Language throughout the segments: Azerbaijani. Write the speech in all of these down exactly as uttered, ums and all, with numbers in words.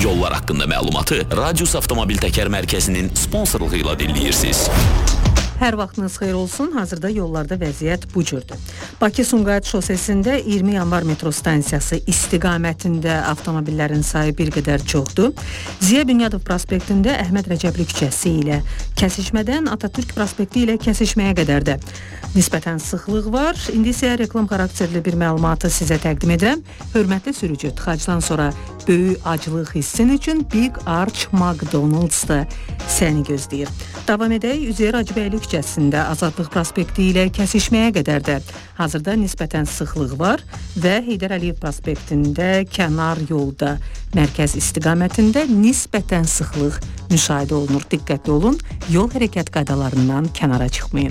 Yollar haqqında məlumatı Radius Avtomobil Təkər Mərkəzinin sponsorluğu ilə dinləyirsiniz. Hər vaxtınız xeyir olsun. Hazırda yollarda vəziyyət bu cürdür. Bakı-Sumqayıt şosesində iyirmi yanvar metro stansiyası istiqamətində avtomobillərin sayı bir qədər çoxdur. Ziya Bünyadov prospektində Əhməd Rəcəbli küçəsi ilə kəsişmədən Atatürk prospekti ilə kəsişməyə qədər də nisbətən sıxlıq var. İndi isə reklam xarakterli bir məlumatı sizə təqdim edirəm. Hörmətli sürücü, tıxacdan sonra böyük aclıq hissin üçün Big Arch McDonald's-da səni gözləyir. Davam edək, Üzeyir Hacıbəyli küçəsində Azadlıq prospekti ilə kəsişməyə qədər də hazırda nisbətən sıxlıq var və Heydər Əliyev prospektində kənar yolda mərkəz istiqamətində nisbətən sıxlıq müşahidə olunur. Diqqətli olun, yol hərəkət qaydalarından kənara çıxmayın.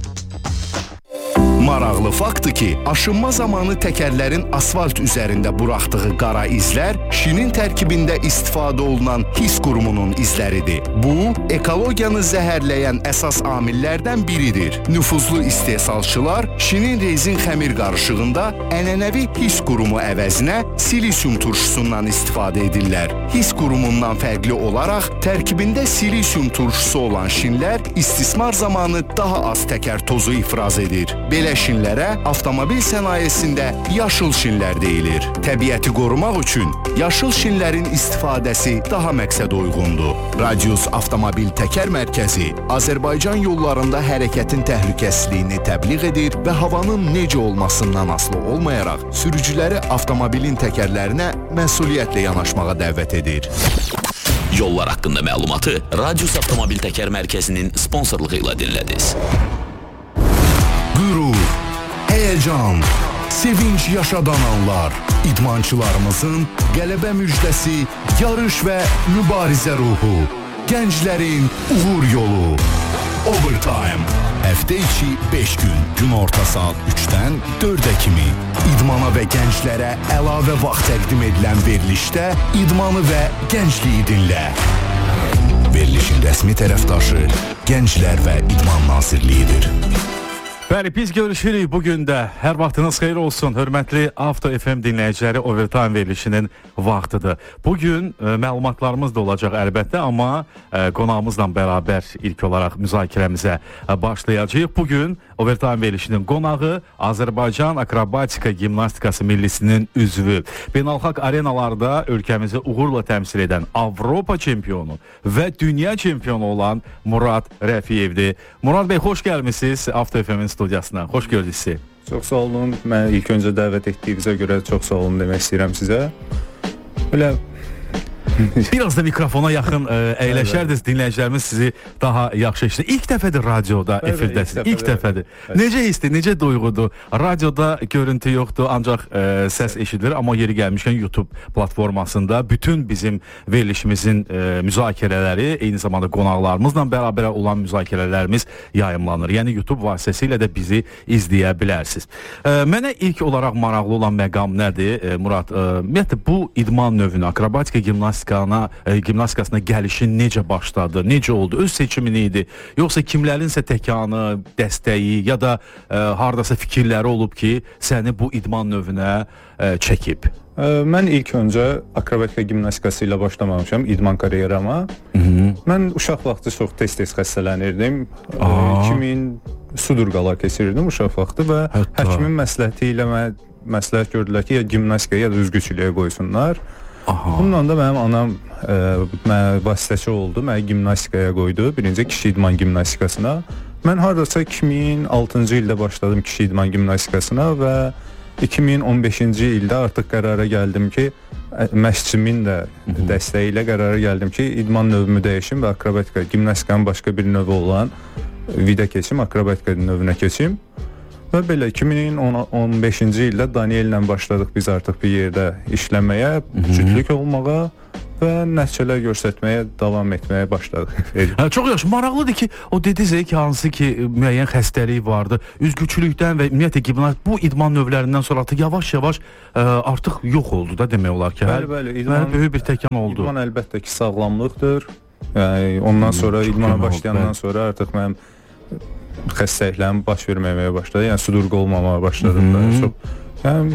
Maraqlı faktdır ki, aşınma zamanı təkərlərin asfalt üzərində buraxdığı qara izlər şinin tərkibində istifadə olunan his qurumunun izləridir. Bu, ekologiyanı zəhərləyən əsas amillərdən biridir. Nüfuzlu istehsalçılar şinin rezin xəmir qarışığında ənənəvi his qurumu əvəzinə silisyum turşusundan istifadə edirlər. His qurumundan fərqli olaraq tərkibində silisyum turşusu olan şinlər istismar zamanı daha az təkər tozu ifraz edir. Belə şinlərə avtomobil sənayesində yaşıl şinlər deyilir. Təbiəti qorumaq üçün yaşıl şinlərin istifadəsi daha məqsədə uyğundur. Radius Avtomobil Təkər Mərkəzi Azərbaycan yollarında hərəkətin təhlükəsizliyini təbliğ edir və havanın necə olmasından asılı olmayaraq sürücüləri avtomobilin təkərlərinə məsuliyyətlə yanaşmağa dəvət edir. Yollar haqqında məlumatı Radius Avtomobil Təkər Mərkəzinin sponsorluğu ilə dinlədiniz. Qürur, həyəcan, sevinç yaşadan anlar, idmançılarımızın qələbə müjdəsi, yarış və mübarizə ruhu, gənclərin uğur yolu, Overtime. Həftə içi beş gün, gün orta saat üçdən dördə kimi idmana və gənclərə əlavə vaxt təqdim edilən verilişdə idmanı və gəncliyi dinlə. Verilişin rəsmi tərəfdaşı Gənclər və İdman Nazirliyidir. Bəli, biz görüşürük bugün də. Hər vaxtınız xeyir olsun. Hörmətli Avto F M dinləyiciləri, Overtime verilişinin vaxtıdır. Bugün e, məlumatlarımız da olacaq əlbəttə, amma e, qonağımızla bərabər ilk olaraq müzakirəmizə e, başlayacağıq. Bugün Overtime verilişinin qonağı Azərbaycan Akrobatika Gimnastikası Millisinin üzvü, beynəlxalq arenalarda ölkəmizi uğurla təmsil edən Avropa çempionu və dünya çempionu olan Murad Rəfiyevdir. Murad bəy, xoş gəlmisiniz Avto F M-in studiyasına. Xoş gördük sizi. Çox sağ olun. Mən ilk öncə dəvət etdiyinizə görə çox sağ olun demək istəyirəm sizə. Belə biraz da mikrofona yaxın ə, əyləşərdiniz, dinləyicilərimiz sizi daha yaxşı eşidir. İlk dəfədir radioda efirdəsiniz. İlk dəfədir. Evet. Necə hissdir, necə duyğudur? Radioda görüntü yoxdur, ancaq ə, səs eşidilir, amma yeri gəlmişkən YouTube platformasında bütün bizim verilişimizin ə, müzakirələri, eyni zamanda qonaqlarımızla bərabər olan müzakirələrimiz yayımlanır. Yəni YouTube vasitəsilə də bizi izləyə bilərsiniz. Ə, mənə ilk olaraq maraqlı olan məqam nədir, ə, Murad? Ə, ümumiyyətlə bu idman növünə, akrobatika gimnastika E, gimnastikasına gəlişin necə başladı, necə oldu, öz seçimin idi, yoxsa kimlərinsə təkanı, dəstəyi ya da e, hardasa fikirləri olub ki, səni bu idman növünə e, çəkib? E, mən ilk öncə akrobatika gimnastikası ilə başlamamışam idman karyerama. Hı -hı. Mən uşaq vaxtı çox tez-tez xəstələnirdim. E, iki min sudurqalar keçirirdim uşaq vaxtı və Hətta. həkimin məsləhəti ilə mən məsləhət gördülər ki, ya gimnastikaya ya da üzgüçülüyə qoysunlar. Aha. Bundan da mənim anam e, mənə vasitəçi oldu, mənə gimnastikaya qoydu, birinci kişi idman gimnastikasına. Mən hardasa iki min altıncı ildə başladım kişi idman gimnastikasına və iki min on beşinci ildə artıq qərara gəldim ki, məşqçimin də dəstəyi ilə qərara gəldim ki, idman növümü dəyişim və akrobatika, gimnastikanın başqa bir növü olan vida keçim, akrobatika növünə keçim. Və belə iki min on beşinci ildə Daniellə başladıq biz artıq bir yerdə işləməyə, cütlük olmağa və nəticələr göstərməyə davam etməyə başladıq. Hə, çox yaxşı, maraqlıdır ki, o dediniz ki, hansı ki müəyyən xəstəlik vardı, üzgüçülükdən və ümumiyyətlə gimnastik bu idman növlərindən sonra artıq yavaş-yavaş ə, artıq yox oldu da demək olar ki. Bəli, bəli, idman, böyük bir təkan oldu. İdman əlbəttə ki, sağlamlıqdır. Yəni, ondan sonra hmm, idmana başlayandan sonra artıq mənim xəstəliklərim baş verməməyə başladı. Yəni sudurqa olmamağa başladı da çox. Yəni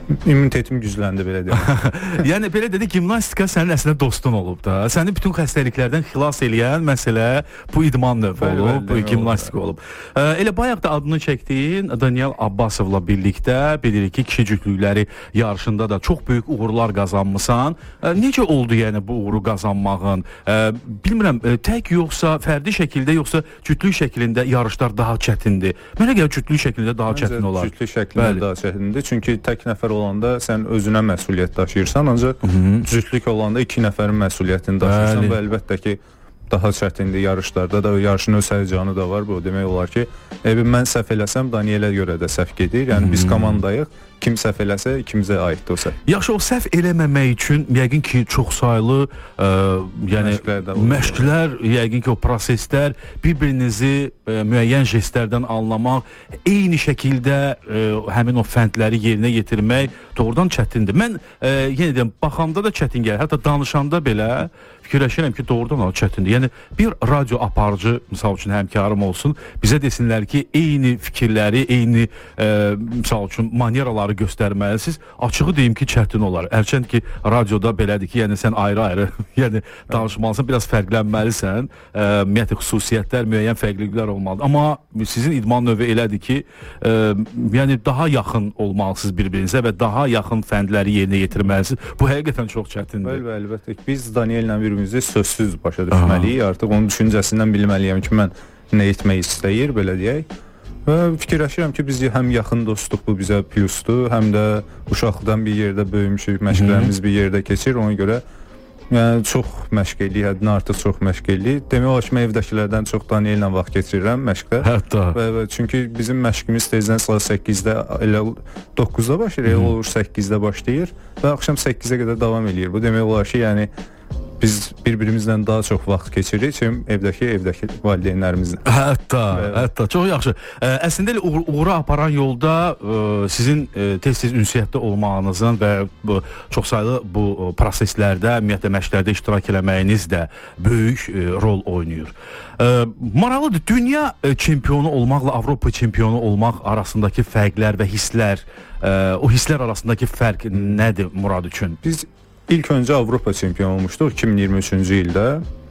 İmmunitetim gücləndi belə deyim. Yəni belə dedi, gimnastika sənin əslində dostun olub da. Səni bütün xəstəliklərdən xilas eləyən məsələ bu idman növü Bəli, olub, bəli, bu gimnastika olub. Ə, elə bayaq da adını çəkdiyin Daniel Abbasovla birlikdə bilirik ki, kişi cütlükləri yarışında da çox böyük uğurlar qazanmısan. Ə, necə oldu yəni bu uğuru qazanmağın? Ə, bilmirəm, ə, tək yoxsa fərdi şəkildə, yoxsa cütlük şəklində yarışlar daha çətindir? Mənə gəlir cütlük şəklində daha Məncə, çətin olar. Cütlük şəklində bəli. Daha çətindir. Çünki tək nəfər olanda sən özünə məsuliyyət daşıyırsan, ancaq cütlük olanda iki nəfərin məsuliyyətini daşıyırsan və əlbəttə ki, daha çətindir yarışlarda da, yarışın öz həyəcanı da var. Bu demək olar ki, e, mən səhv eləsəm Danielə görə də səhv gedir. Yəni biz komandayıq. Kim səhv eləsə ikimizə aiddir o səhv. Yaxşı, o səhv eləməmək üçün yəqin ki, çoxsaylı ə, yəni məşqlər, məşqlər, yəqin ki, o proseslər, bir-birinizi ə, müəyyən jestlərdən anlamaq, eyni şəkildə ə, həmin o fəndləri yerinə yetirmək doğrudan çətindir. Mən ə, yenə deyəm, baxanda da çətin gəlir. Hətta danışanda belə fikirləşirəm ki, doğrudan o çətindir. Yəni bir radio aparıcı, misal üçün həmkarım olsun, bizə desinlər ki, eyni fikirləri, eyni ə, misal üçün manieraları göstərməlisiniz. Açığı deyim ki, çətin olar. Hərçənd ki, radioda belədir ki, yəni sən ayrı-ayrı, yəni danışmalısın, biraz fərqlənməlisən. Ə, ümumiyyətlə xüsusiyyətlər, müəyyən fərqliliklər olmalıdır. Amma sizin idman növü elədir ki, ə, yəni daha yaxın olmalısınız bir-birinizə və daha yaxın fəndləri yerinə yetirməlisiniz. Bu həqiqətən çox çətindir. Bəli, əlbəttə. Biz Daniellə birbirimizi sözsüz başa düşməliyik. Artıq onun düşüncəsindən bilməliyəm ki, mən nə etmək istəyir, belə deyək. Və fikirləşirəm ki, biz həm yaxın dostluq, bu bizə plusdur, həm də uşaqlıqdan bir yerdə böyümüşük, məşqlərimiz bir yerdə keçir, ona görə yəni, çox məşq eləyik, həddindən artıq çox məşq eləyik. Demək olar ki, mən evdəkilərdən çox Daniellə vaxt keçirirəm məşqdə. Hətta. Və, və çünki bizim məşqimiz tezdən saat səkkizdə, elə doqquzda başlayır, elə olur səkkizdə başlayır və axşam səkkizə qədər davam eləyir. Bu demək olar ki, yəni biz bir-birimizlə daha çox vaxt keçiririk, çünki evdəki evdəki valideynlərimizlə. Hətta, və, hətta çox yaxşı. Ə, əslində elə uğur, uğura aparan yolda ə, sizin ə, tez-tez ünsiyyətdə olmağınızın və bu çoxsaylı bu ə, proseslərdə, ümumiyyətlə məşqlərdə iştirak eləməyiniz də böyük ə, rol oynayır. Ə, maraqlıdır. Dünya ə, çempionu olmaqla Avropa çempionu olmaq arasındakı fərqlər və hisslər, ə, o hisslər arasındakı fərq nədir Murad üçün? Biz İlk öncə Avropa çempionu olmuşduq iki min iyirmi üçüncü ildə.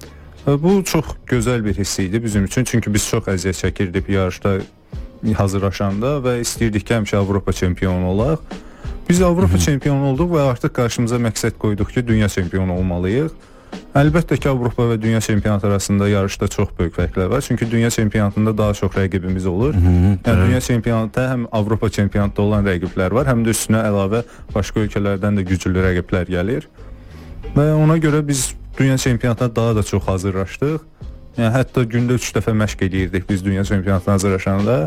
Bu çox gözəl bir hiss idi bizim üçün. Çünki biz çox əziyyət çəkirdik yarışda hazırlaşanda və istəyirdik ki, həmişə Avropa çempionu olaq. Biz Avropa Hı-hı. çempionu olduq və artıq qarşımıza məqsəd qoyduq ki, dünya çempionu olmalıyıq. Əlbəttə ki, Avropa və dünya çempionatı arasında yarışda çox böyük fərqlər var. Çünki dünya çempionatında daha çox rəqibimiz olur. Yəni dünya çempionatında həm Avropa çempionatında olan rəqiblər var, həm də üstünə əlavə başqa ölkələrdən də güclü rəqiblər gəlir. Və ona görə biz dünya çempionatına daha da çox hazırlaşdıq. Yəni hətta gündə üç dəfə məşq eləyirdik biz dünya çempionatına hazırlaşanda.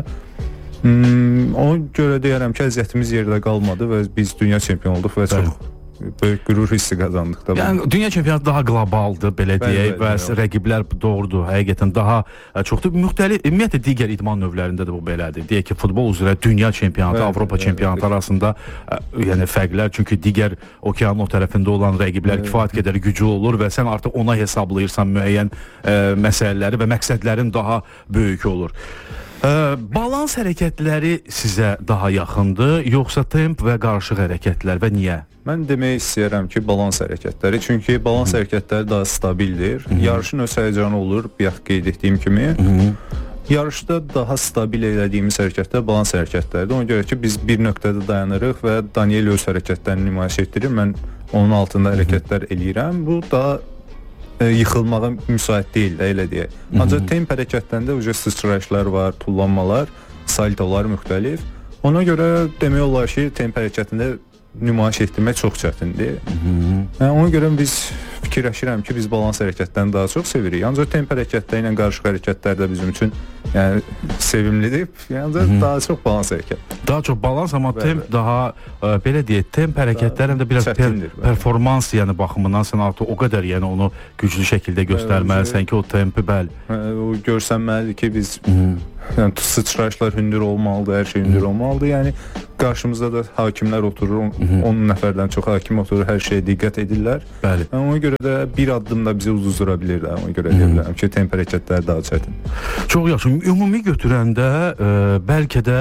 Hmm, ona görə deyərəm ki, əziyyətimiz yerdə qalmadı və biz dünya çempionu olduq və çox böyük qürur hissi qazandıq da. Yəni dünya çempionatı daha qlobaldır, belə deyək, və rəqiblər doğrudur, həqiqətən daha çoxdur. Müxtəlif, ümumiyyətlə digər idman növlərində də bu belədir. Deyək ki, futbol üzrə dünya çempionatı, bəli, Avropa bəli, çempionatı bəli. arasında ə, yəni fərqlər, çünki digər okeanın o tərəfində olan rəqiblər bəli. kifayət qədər güclü olur və sən artıq ona hesablayırsan müəyyən ə, məsələləri və məqsədlərin daha böyük olur. Ə, balans hərəkətləri sizə daha yaxındır, yoxsa temp və qarışıq hərəkətlər və niyə? Mən demək istəyirəm ki, balans hərəkətləri, çünki balans Hı-hı. hərəkətləri daha stabildir. Hı-hı. Yarışın öz həyəcanı olur, bayaq qeyd etdiyim kimi. Hı-hı. Yarışda daha stabil elədiyimiz hərəkətlər balans hərəkətləridir. Ona görə ki, biz bir nöqtədə dayanırıq və Daniel öz hərəkətlərini nümayiş etdirir. Mən onun altında Hı-hı. hərəkətlər eləyirəm. Bu daha e, yıxılmağa müsait deyil də, elə deyək. Ancaq temp hərəkətlərində uca sıçrayışlar var, tullanmalar, saltolar müxtəlif. Ona görə demək olar ki, temp hərəkətində nümayiş etdirmək çox çətindir. Yəni, ona görə biz fikirləşirəm ki, biz balans hərəkətlərini daha çox sevirik. Ancaq temp hərəkətləri ilə qarışıq hərəkətlər də bizim üçün yəni, sevimlidir. Yəni, daha çox balans hərəkət. Daha çox balans, amma bəli, temp bəli. daha, ə, belə deyək, temp hərəkətləri də biraz per, performans yəni, baxımından sən artıq o qədər yəni, onu güclü şəkildə göstərməlisən ki, o tempi bəli. O görsənməlidir ki, biz yəni, sıçrayışlar hündür olmalıdır, hər şey hündür olmalıdır. Yəni, qarşımızda da hakimlər oturur, on nəfərdən çox hakim oturur, hər şeyə diqqət edirlər. Bəli. Yəni, ona görə də bir addım da bizi uzuzdura bilir. Ona görə deyə bilərəm ki, temp hərəkətləri daha çətin. Çox yaxşı. Ümumi götürəndə ə, bəlkə də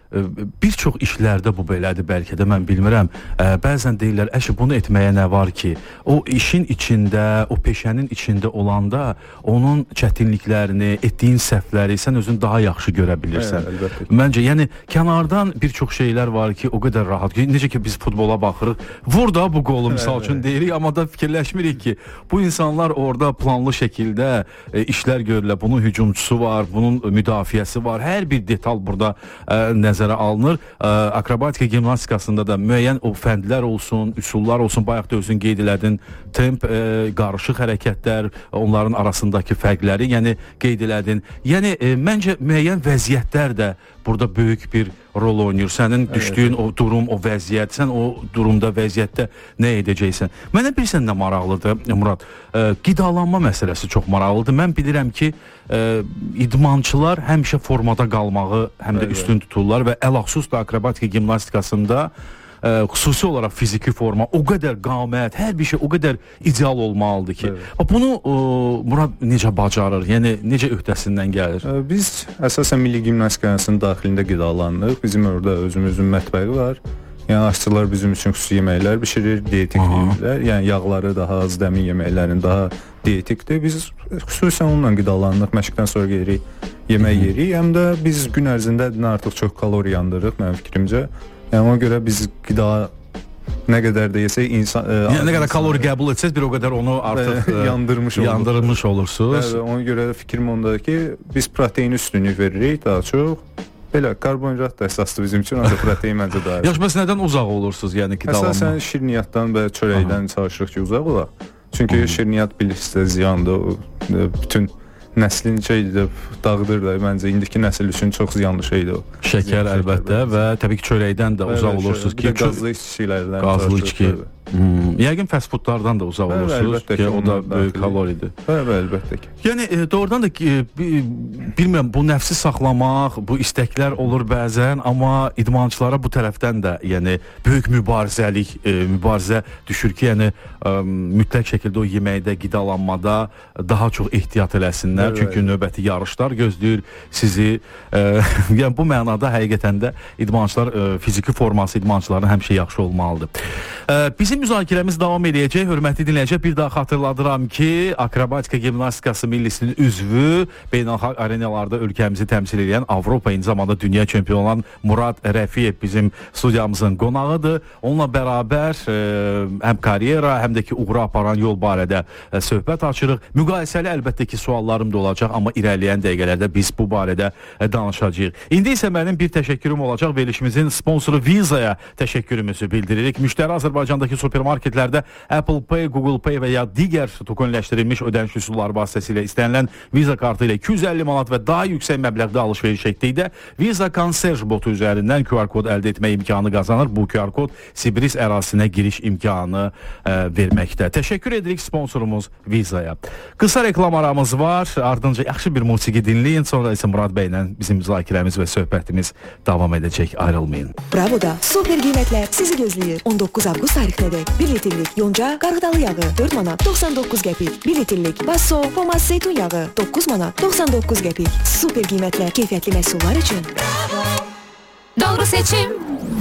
bir çox işlərdə bu belədir, bəlkə də mən bilmirəm. Bəzən deyirlər, əşi bunu etməyə nə var ki? O işin içində, o peşənin içində olanda onun çətinliklərini, etdiyin səhvləri sən özün daha yaxşı görə bilirsən. Hə, məncə, yəni kənardan bir çox şeylər var ki, o qədər rahat ki, necə ki biz futbola baxırıq, vur da bu qolu misal üçün deyirik, amma da fikirləşmirik ki, bu insanlar orada planlı şəkildə e, işlər görürlər. Bunun hücumçusu var, bunun müdafiəsi var. Hər bir detal burada e, nəzərə alınır. E, akrobatika gimnastikasında da müəyyən o fəndlər olsun, üsullar olsun, bayaq da özün qeyd elədin, temp, e, qarışıq hərəkətlər, onların arasındakı fərqləri, yəni qeyd elədin. Yəni e, məncə müəyyən vəziyyətlər də burada böyük bir rol oynayır. Sənin düşdüyün evet. o durum, o vəziyyət, sən o durumda, vəziyyətdə nə edəcəksən? Mənə bilirsən nə maraqlıdır, Murad? E, qidalanma məsələsi çox maraqlıdır. Mən bilirəm ki, e, idmançılar həmişə formada qalmağı həm də evet. üstün tuturlar və ələxüsus da akrobatika gimnastikasında Ə, xüsusi olaraq fiziki forma, o qədər qamət, hər bir şey o qədər ideal olmalıdır ki. Evet. Bunu ə, Murad necə bacarır? Yəni necə öhdəsindən gəlir? Biz əsasən Milli Gimnastikasının daxilində qidalanırıq. Bizim orada özümüzün mətbəyi var. Yəni aşçılar bizim üçün xüsusi yeməklər bişirir, dietik yeməklər. Yəni yağları daha az, dəmin yeməklərin daha dietikdir. Biz xüsusən onunla qidalanırıq. Məşqdən sonra gedirik, yemək yeyirik. Həm də biz gün ərzində artıq çox kalori yandırırıq mənim fikrimcə. Yəni ona görə biz qida nə qədər də yesək insan e, yəni, nə qədər kalori qəbul etsəz bir o qədər onu artıq e, yandırmış, yandırmış olursunuz. Və ona görə fikrim ondadır ki, biz protein üstünlük veririk daha çox. Belə karbonhidrat da əsasdır bizim üçün, ancaq protein məncə daha. Yaxşı, bəs nədən uzaq olursunuz, yəni qidalanma? Əsasən şirniyyatdan və çörəkdən çalışırıq ki, uzaq olaq. Çünki Aha. şirniyyat bilirsiniz ziyandır, bütün nəslin şeydir, dağıdır da, məncə indiki nəsil üçün çox ziyanlı şeydir o. Şəkər əlbəttə və təbii ki çörəkdən də uzaq olursunuz ki, qazlı içkilərdən, qazlı içki. Hmm. Yəqin fast foodlardan da uzaq hə, olursunuz ki, ki o da böyük kaloridir. Hə, əlbəttə ki. Yəni e, doğrudan da e, bilmirəm, bu nəfsi saxlamaq, bu istəklər olur bəzən, amma idmançılara bu tərəfdən də yəni böyük mübarizəlik, e, mübarizə düşür ki, yəni e, mütləq şəkildə o yeməkdə, qidalanmada daha çox ehtiyat eləsinlər. Hə, çünki hə. növbəti yarışlar gözləyir sizi. E, yəni bu mənada həqiqətən də idmançılar e, fiziki forması idmançıların həmişə yaxşı olmalıdır. E, bizim müzakirəmiz davam edəcək. Hörmətli dinləyicilər, bir daha xatırladıram ki, akrobatika gimnastikası millisinin üzvü, beynəlxalq arenalarda ölkəmizi təmsil edən, Avropa, eyni zamanda dünya çempionu olan Murad Rəfiyev bizim studiyamızın qonağıdır. Onunla bərabər e, həm karyera, həm də ki uğura aparan yol barədə e, söhbət açırıq. Müqayisəli əlbəttə ki suallarım da olacaq, amma irəliləyən dəqiqələrdə biz bu barədə e, danışacağıq. İndi isə mənim bir təşəkkürüm olacaq. Verilişimizin sponsoru Vizaya təşəkkürümüzü bildiririk. Müştəri Azərbaycandakı supermarketlərdə Apple Pay, Google Pay və ya digər tokenləşdirilmiş ödəniş üsulları vasitəsilə istənilən Visa kartı ilə iki yüz əlli manat və daha yüksək məbləğdə alış-veriş etdikdə Visa Concierge botu üzərindən Q R kod əldə etmə imkanı qazanır. Bu Q R kod Sibris ərazisinə giriş imkanı ə, verməkdə. Təşəkkür edirik sponsorumuz Vizaya. Qısa reklam aramız var. Ardınca yaxşı bir musiqi dinləyin. Sonra isə Murad bəylə bizim müzakirəmiz və söhbətimiz davam edəcək. Ayrılmayın. Bravo'da super qiymətlər sizi gözləyir. on doqquz avqust tarixinədək bir litrlik yonca qarğıdalı yağı dörd manat doxsan doqquz qəpik, bir litrlik Basso Pomas zeytun yağı doqquz manat doxsan doqquz qəpik. Super qiymətlər keyfiyyətli məhsullar üçün. Doğru seçim.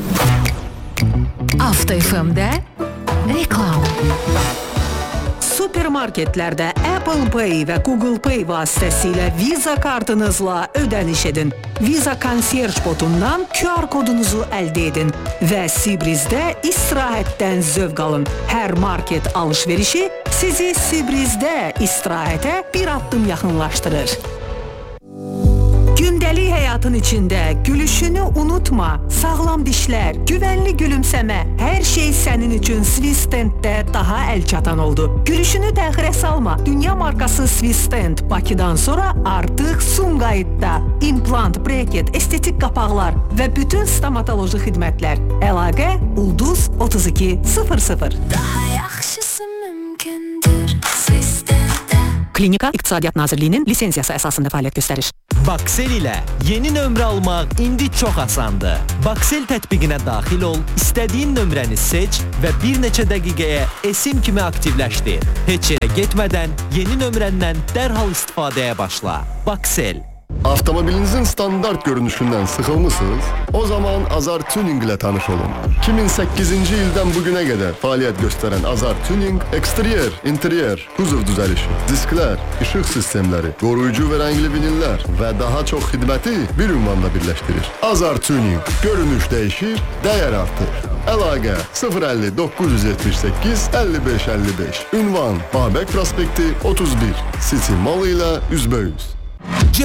Avto F M'də reklam. Supermarketlərdə Apple Pay və Google Pay vasitəsilə Visa kartınızla ödəniş edin. Visa Concierge botundan Q R kodunuzu əldə edin və Sibrizdə istirahətdən zövq alın. Hər market alış-verişi sizi Sibrizdə istirahətə bir addım yaxınlaşdırır. Gündəlik həyatın içində gülüşünü unutma, sağlam dişlər, güvənli gülümsəmə, hər şey sənin üçün Swissdentdə daha əlçatan oldu. Gülüşünü təxirə salma, dünya markası Swissdent Bakıdan sonra artıq Sumqayıtda. İmplant, breket, estetik qapaqlar və bütün stomatoloji xidmətlər. Əlaqə Ulduz otuz iki sıfır sıfır. Daha yaxşısı mümkündür Swissdentdə. Klinika İqtisadiyyat Nazirliyinin lisensiyası əsasında fəaliyyət göstərir. Baksel ilə yeni nömrə almaq indi çox asandır. Baksel tətbiqinə daxil ol, istədiyin nömrəni seç və bir neçə dəqiqəyə esim kimi aktivləşdir. Heç yerə getmədən yeni nömrəndən dərhal istifadəyə başla. Baksel. Avtomobilinizin standart görünüşündən sıxılmısınız? O zaman Azar Tuning ilə tanış olun. iki min səkkizinci ildən bugünə qədər fəaliyyət göstərən Azar Tuning, eksteryer, interyer, kuzov düzəlişi, disklər, işıq sistemləri, qoruyucu və rəngli vinillər və daha çox xidməti bir ünvanda birləşdirir. Azar Tuning, görünüş dəyişir, dəyər artır. Əlaqə sıfır əlli doqquz yüz yetmiş səkkiz əlli beş əlli beş. Ünvan Babək prospekti otuz bir. City Mall ilə üzbəüz.